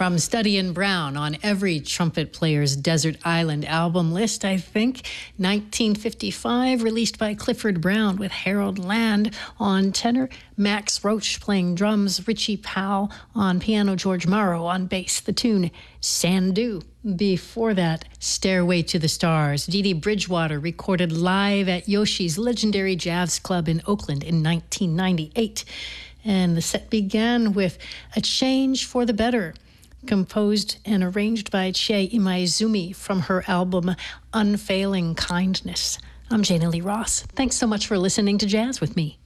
From Study in Brown on every trumpet player's Desert Island album list, I think. 1955, released by Clifford Brown with Harold Land on tenor, Max Roach playing drums, Richie Powell on piano, George Morrow on bass. The tune, Sandu. Before that, Stairway to the Stars. Dee Dee Bridgewater recorded live at Yoshi's legendary jazz club in Oakland in 1998. And the set began with A Change for the Better, composed and arranged by Chie Imaizumi from her album Unfailing Kindness. I'm Jana Lee Ross. Thanks so much for listening to Jazz with me.